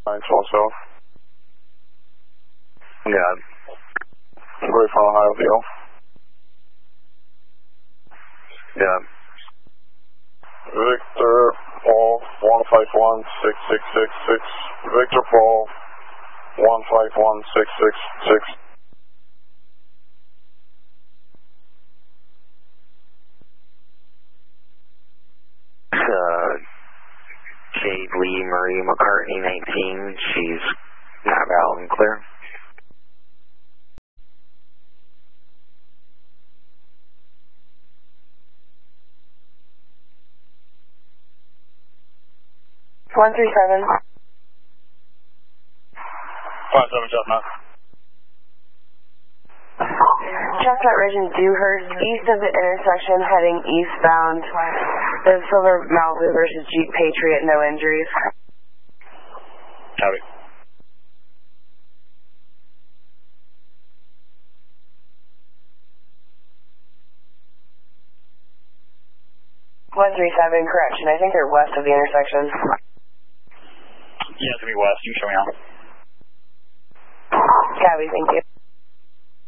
912. Yeah. Great for Ohio Deal. Yeah. Victor Paul 1516666. Victor Paul 1516666. Jade Lee Marie McCartney 19. She's not valid and clear. One 37. 57 Chestnut. Chestnut Ridge and Dewhurst, east of the intersection, heading eastbound. The Silver Malibu versus Jeep Patriot, no injuries. Howdy. One 37, correction. I think they're west of the intersection. Yeah, it's going to be west. You can show me out. Copy, thank you.